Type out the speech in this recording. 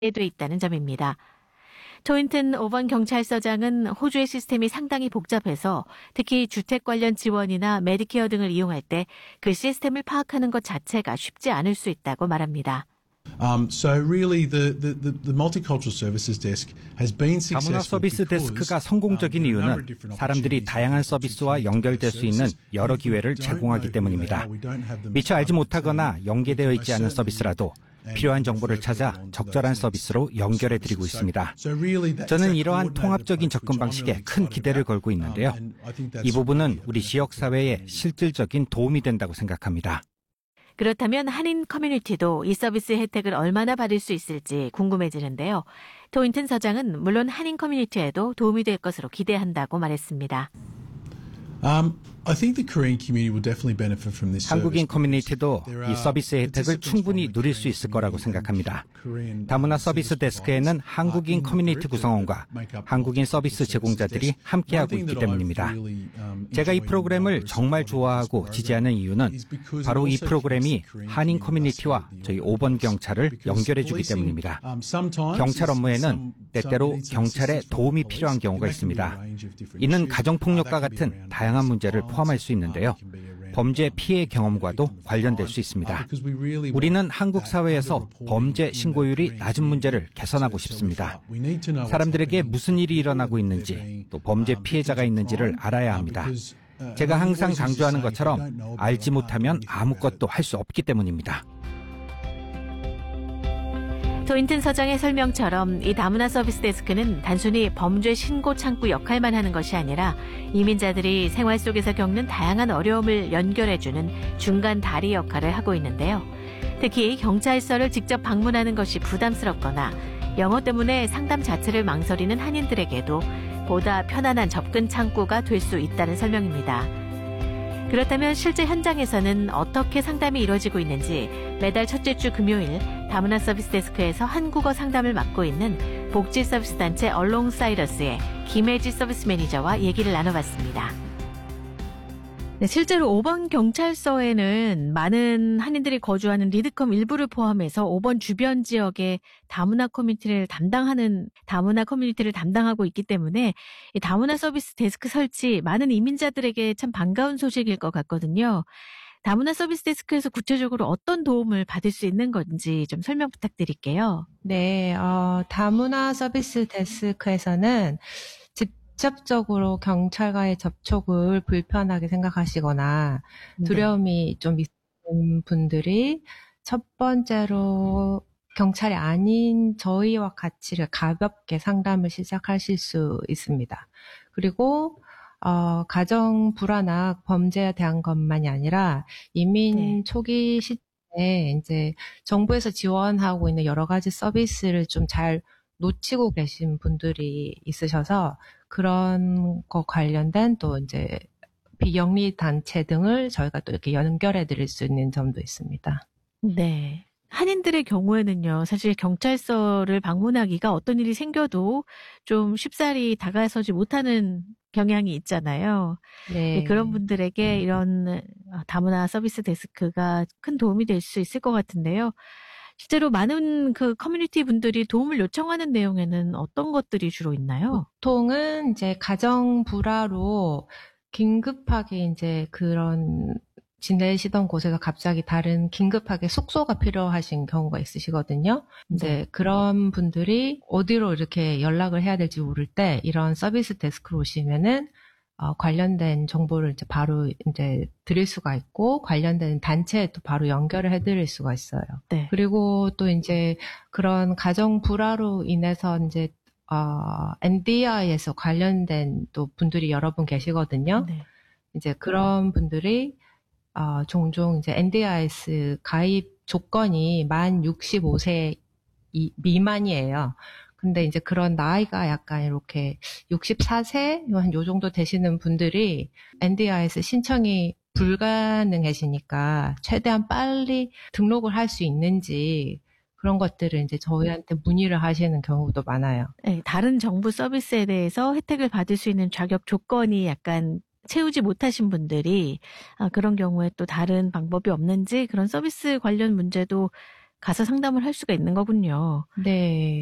돼 있다는 점입니다. 토인튼 오번 경찰서장은 호주의 시스템이 상당히 복잡해서 특히 주택 관련 지원이나 메디케어 등을 이용할 때 그 시스템을 파악하는 것 자체가 쉽지 않을 수 있다고 말합니다. So really the multicultural services desk has been 다문화 successful 서비스 데스크가 성공적인 이유는 사람들이 다양한 서비스와 연결될 수 있는 여러 기회를 제공하기 때문입니다. 미처 알지 못하거나 연계되어 있지 않은 서비스라도 필요한 정보를 찾아 적절한 서비스로 연결해드리고 있습니다. 저는 이러한 통합적인 접근 방식에 큰 기대를 걸고 있는데요. 이 부분은 우리 지역사회에 실질적인 도움이 된다고 생각합니다. 그렇다면 한인 커뮤니티도 이 서비스 혜택을 얼마나 받을 수 있을지 궁금해지는데요. 토인튼 서장은 물론 한인 커뮤니티에도 도움이 될 것으로 기대한다고 말했습니다. I think the Korean community will definitely benefit from this service. 한국인 커뮤니티도 이 서비스의 혜택을 충분히 누릴 수 있을 거라고 생각합니다. 다문화 서비스 데스크에는 한국인 커뮤니티 구성원과 한국인 서비스 제공자들이 함께하고 있기 때문입니다. 제가 이 프로그램을 정말 좋아하고 지지하는 이유는 바로 이 프로그램이 한인 커뮤니티와 저희 5번 경찰을 연결해주기 때문입니다. 경찰 업무에는 때때로 경찰에 도움이 필요한 경우가 있습니다. 이는 가정폭력과 같은 다양한 문제를 포함할 수 있는데요. 범죄 피해 경험과도 관련될 수 있습니다. 우리는 한국 사회에서 범죄 신고율이 낮은 문제를 개선하고 싶습니다. 사람들에게 무슨 일이 일어나고 있는지, 또 범죄 피해자가 있는지를 알아야 합니다. 제가 항상 강조하는 것처럼 알지 못하면 아무것도 할 수 없기 때문입니다. 토인튼 서장의 설명처럼 이 다문화 서비스 데스크는 단순히 범죄 신고 창구 역할만 하는 것이 아니라 이민자들이 생활 속에서 겪는 다양한 어려움을 연결해주는 중간 다리 역할을 하고 있는데요. 특히 경찰서를 직접 방문하는 것이 부담스럽거나 영어 때문에 상담 자체를 망설이는 한인들에게도 보다 편안한 접근 창구가 될 수 있다는 설명입니다. 그렇다면 실제 현장에서는 어떻게 상담이 이루어지고 있는지 매달 첫째 주 금요일 다문화 서비스 데스크에서 한국어 상담을 맡고 있는 복지 서비스 단체 얼롱사이더스의 김혜지 서비스 매니저와 얘기를 나눠봤습니다. 네, 실제로 5번 경찰서에는 많은 한인들이 거주하는 리드컴 일부를 포함해서 5번 주변 지역의 다문화 커뮤니티를 담당하고 있기 때문에 이 다문화 서비스 데스크 설치 많은 이민자들에게 참 반가운 소식일 것 같거든요. 다문화 서비스 데스크에서 구체적으로 어떤 도움을 받을 수 있는 건지 좀 설명 부탁드릴게요. 네, 다문화 서비스 데스크에서는 직접적으로 경찰과의 접촉을 불편하게 생각하시거나 두려움이 좀 있는 분들이 첫 번째로 경찰이 아닌 저희와 같이 가볍게 상담을 시작하실 수 있습니다. 그리고 가정 불안학 범죄에 대한 것만이 아니라 이민 초기 시점에 이제 정부에서 지원하고 있는 여러 가지 서비스를 좀 잘 놓치고 계신 분들이 있으셔서 그런 거 관련된 또 이제 비영리 단체 등을 저희가 또 이렇게 연결해 드릴 수 있는 점도 있습니다. 네. 한인들의 경우에는요, 사실 경찰서를 방문하기가 어떤 일이 생겨도 좀 쉽사리 다가서지 못하는 경향이 있잖아요. 네. 그런 분들에게 이런 다문화 서비스 데스크가 큰 도움이 될 수 있을 것 같은데요. 실제로 많은 그 커뮤니티 분들이 도움을 요청하는 내용에는 어떤 것들이 주로 있나요? 보통은 이제 가정 불화로 긴급하게 이제 그런 지내시던 곳에서 갑자기 다른 긴급하게 숙소가 필요하신 경우가 있으시거든요. 이제 그런 분들이 어디로 이렇게 연락을 해야 될지 모를 때 이런 서비스 데스크로 오시면은 관련된 정보를 이제 바로 이제 드릴 수가 있고 관련된 단체에 또 바로 연결을 해드릴 수가 있어요. 네. 그리고 또 이제 그런 가정 불화로 인해서 이제 NDI에서 관련된 또 분들이 여러 분 계시거든요. 네. 이제 그런 분들이 종종 이제 NDIS 가입 조건이 만 65세 미만이에요. 근데 이제 그런 나이가 약간 이렇게 64세 한 요 정도 되시는 분들이 NDIS 신청이 불가능하시니까 최대한 빨리 등록을 할 수 있는지 그런 것들을 이제 저희한테 문의를 하시는 경우도 많아요. 네, 다른 정부 서비스에 대해서 혜택을 받을 수 있는 자격 조건이 약간 채우지 못하신 분들이 그런 경우에 또 다른 방법이 없는지 그런 서비스 관련 문제도 가서 상담을 할 수가 있는 거군요. 네.